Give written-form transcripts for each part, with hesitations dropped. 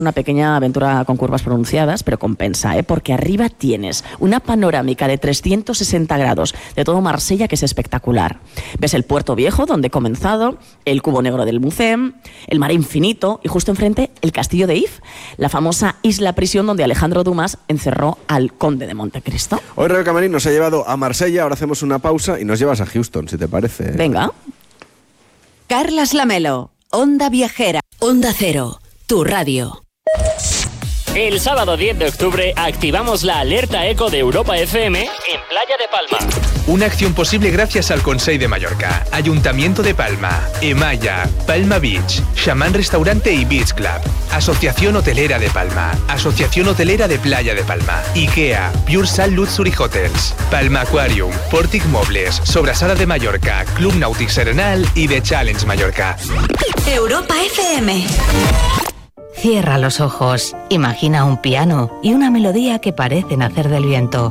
Una pequeña aventura con curvas pronunciadas, pero compensa, porque arriba tienes una panorámica de 360 grados de todo Marsella que es espectacular. Ves el puerto viejo donde he comenzado, el cubo negro del Mucem, el mar infinito y justo enfrente el castillo de If, la famosa isla prisión donde Alejandro Dumas encerró al conde de Montecristo. Hoy Rebeca Marín nos ha llevado a Marsella, ahora hacemos una pausa y nos llevas a Houston, si te parece. Venga. Carlas Lamelo, Onda Viajera, Onda Cero, tu radio. El sábado 10 de octubre activamos la alerta eco de Europa FM en Playa de Palma. Una acción posible gracias al Consell de Mallorca, Ayuntamiento de Palma, Emaya, Palma Beach, Xamán Restaurante y Beach Club, Asociación Hotelera de Palma, Asociación Hotelera de Playa de Palma, IKEA, Pure Sal Luxury Hotels, Palma Aquarium, Pòrtic Mobles, Sobrasada de Mallorca, Club Nàutic Serenal y The Challenge Mallorca. Europa FM. Cierra los ojos, imagina un piano y una melodía que parece nacer del viento.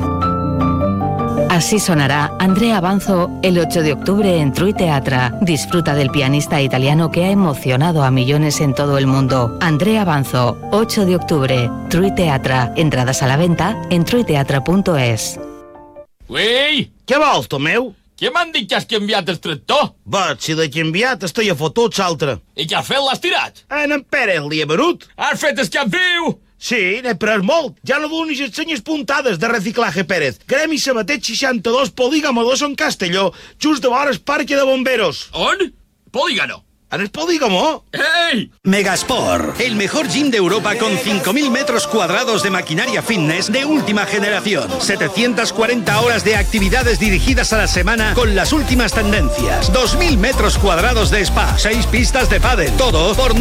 Así sonará Andrea Banzo el 8 de octubre en Trui Teatra. Disfruta del pianista italiano que ha emocionado a millones en todo el mundo. Andrea Banzo, 8 de octubre, Trui Teatra. Entradas a la venta en truiteatra.es. Uei! Què vols, Tomeu? Què m'han dit que has canviat el tractor? Vaig, si l'he canviat, estic a fotuts altre. I què has fet? L'has tirat? En Pere l'hi he venut. Has fet el canvi? Sí, n'he pres molt. Ja no donis les senyes puntades de Reciclaje Pérez. Gremi Sabatet 62, Polígamo 2 en Castelló, just de vora el Parque de Bomberos. On? Polígamo. ¿En el Polígamo? ¡Hey! Megasport, el mejor gym de Europa con 5.000 metros cuadrados de maquinaria fitness de última generación. 740 horas de actividades dirigidas a la semana con las últimas tendencias. 2.000 metros cuadrados de spa, 6 pistas de pádel. Todo por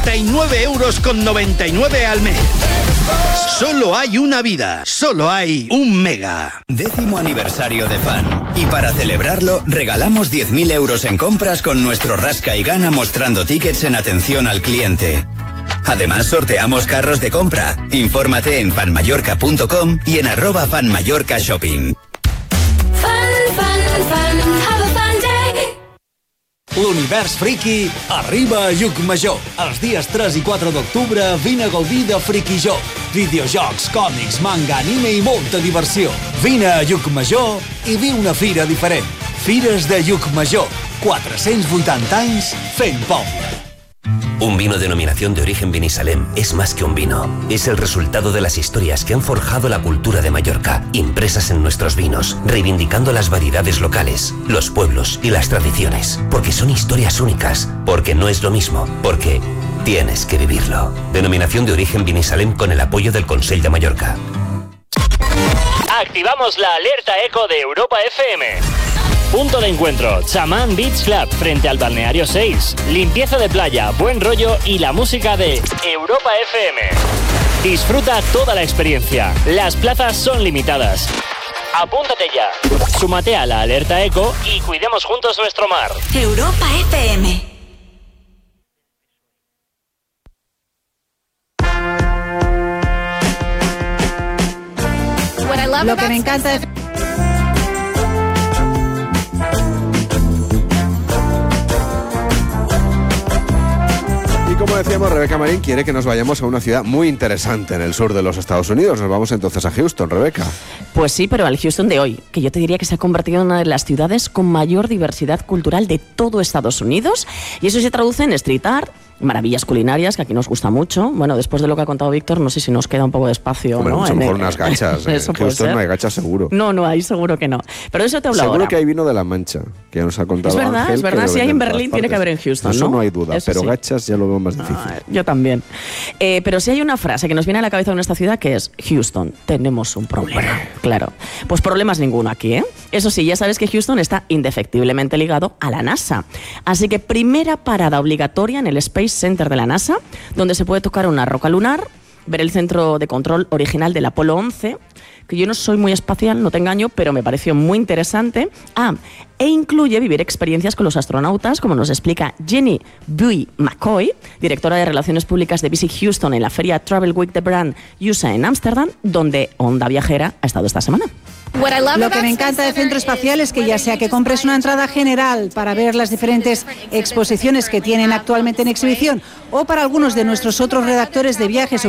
99,99 € al mes. Solo hay una vida, solo hay un Mega. 10º aniversario de Fan. Y para celebrarlo, regalamos 10.000 € en compras con nuestro Rasca y Gana mostrando tickets en atención al cliente. Además, sorteamos carros de compra. Infórmate en fanmallorca.com y en @fanmallorcashopping. L'univers friki arriba a Llucmajor. Els dies 3 i 4 d'octubre vine a gaudir de Frikijo. Videojocs, còmics, manga, anime i molta diversió. Vine a Llucmajor i viu una fira diferent. Fires de Llucmajor. 480 anys fent poble. Un vino denominación de origen Vinisalem es más que un vino. Es el resultado de las historias que han forjado la cultura de Mallorca, impresas en nuestros vinos, reivindicando las variedades locales, los pueblos y las tradiciones. Porque son historias únicas, porque no es lo mismo, porque tienes que vivirlo. Denominación de origen Vinisalem con el apoyo del Consell de Mallorca. Activamos la alerta eco de Europa FM. Punto de encuentro, Xamán Beach Club, frente al Balneario 6. Limpieza de playa, buen rollo y la música de Europa FM. Disfruta toda la experiencia. Las plazas son limitadas. Apúntate ya. Súmate a la alerta eco y cuidemos juntos nuestro mar. Europa FM. Lo que me encanta es... Como decíamos, Rebeca Marín quiere que nos vayamos a una ciudad muy interesante en el sur de los Estados Unidos. Nos vamos entonces a Houston, Rebeca. Pues sí, pero al Houston de hoy, que yo te diría que se ha convertido en una de las ciudades con mayor diversidad cultural de todo Estados Unidos, y eso se traduce en street art, maravillas culinarias, que aquí nos gusta mucho. Bueno, después de lo que ha contado Víctor, no sé si nos queda un poco de espacio. Hombre, ¿no? a lo mejor unas gachas. En Houston no hay gachas seguro. No, ahí seguro que no. Pero de eso te hablo seguro ahora. que hay vino de la Mancha, que ya nos ha contado Ángel. Es verdad. Si hay en Berlín, tiene que haber en Houston, eso ¿no? No hay duda, eso pero sí. Gachas ya lo veo más difícil. Yo también. Pero sí hay una frase que nos viene a la cabeza en esta ciudad que es: Houston, tenemos un problema. Claro. Pues problemas ninguno aquí, ¿eh? Eso sí, ya sabes que Houston está indefectiblemente ligado a la NASA. Así que primera parada obligatoria en el Space Center de la NASA, donde se puede tocar una roca lunar, ver el centro de control original del Apolo 11, que yo no soy muy espacial, no te engaño, pero me pareció muy interesante. E incluye vivir experiencias con los astronautas, como nos explica Jenny Bui McCoy, directora de Relaciones Públicas de Visit Houston en la feria Travel Week de Brand USA en Ámsterdam, donde Onda Viajera ha estado esta semana. Lo que me encanta del Centro Espacial es que ya sea que compres una entrada general para ver las diferentes exposiciones que tienen actualmente en exhibición, o para algunos de nuestros otros redactores de viajes